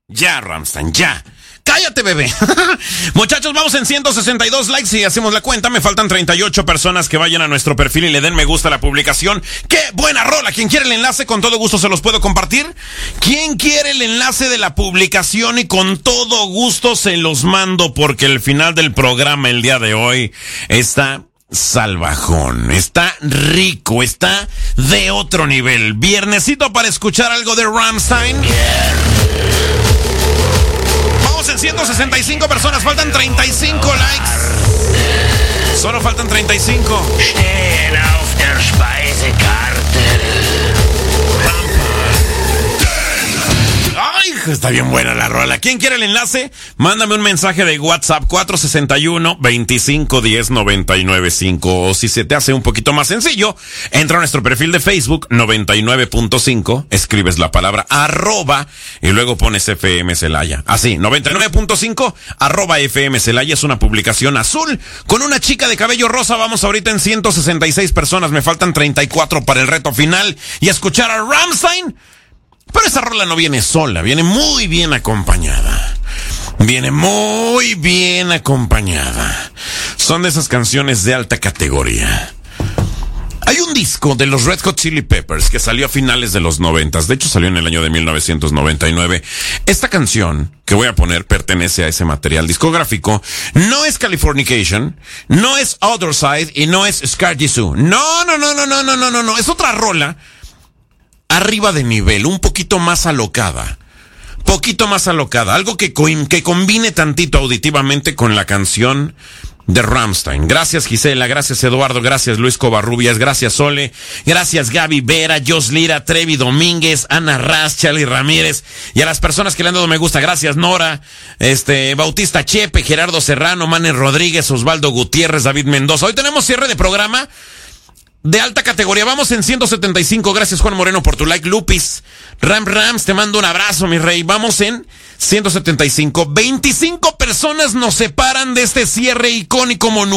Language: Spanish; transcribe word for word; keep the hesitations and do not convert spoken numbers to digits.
Ya, Rammstein, ya. ¡Cállate, bebé! Muchachos, vamos en ciento sesenta y dos likes y hacemos la cuenta. Me faltan treinta y ocho personas que vayan a nuestro perfil y le den me gusta a la publicación. ¡Qué buena rola! ¿Quién quiere el enlace? Con todo gusto se los puedo compartir. ¿Quién quiere el enlace de la publicación? Y con todo gusto se los mando, porque el final del programa el día de hoy está salvajón, está rico, está de otro nivel. Viernesito para escuchar algo de Rammstein. En ciento sesenta y cinco personas, faltan treinta y cinco likes. Solo faltan treinta y cinco. Stehen auf der Speisekarte. Ay, está bien buena la rola. ¿Quién quiere el enlace? Mándame un mensaje de WhatsApp cuatro seis uno, veinticinco diez, noventa y nueve cinco. O si se te hace un poquito más sencillo, entra a nuestro perfil de Facebook noventa y nueve punto cinco, escribes la palabra arroba y luego pones F M Celaya. Así, noventa y nueve punto cinco, arroba F M Celaya. Es una publicación azul con una chica de cabello rosa. Vamos ahorita en ciento sesenta y seis personas. Me faltan treinta y cuatro para el reto final y escuchar a Rammstein. Pero esa rola no viene sola, viene muy bien acompañada. Viene muy bien acompañada. Son de esas canciones de alta categoría. Hay un disco de los Red Hot Chili Peppers que salió a finales de los noventas. De hecho, salió en el año de mil novecientos noventa y nueve. Esta canción que voy a poner pertenece a ese material discográfico. No es Californication, no es Other Side y no es Scar Tissue. No, no, no, no, no, no, no, no, no. Es otra rola arriba de nivel, un poquito más alocada. Poquito más alocada. Algo que, co- que combine tantito auditivamente con la canción de Rammstein. Gracias, Gisela. Gracias, Eduardo. Gracias, Luis Covarrubias. Gracias, Sole. Gracias, Gaby Vera, Jos Lira, Trevi Domínguez, Ana Raz, Charlie Ramírez. Y a las personas que le han dado me gusta. Gracias, Nora, este, Bautista Chepe, Gerardo Serrano, Manes Rodríguez, Osvaldo Gutiérrez, David Mendoza. Hoy tenemos cierre de programa de alta categoría. Vamos en ciento setenta y cinco. Gracias, Juan Moreno, por tu like. Lupis, Ram Rams, te mando un abrazo, mi rey. Vamos en ciento setenta y cinco. veinticinco personas nos separan de este cierre icónico monumental.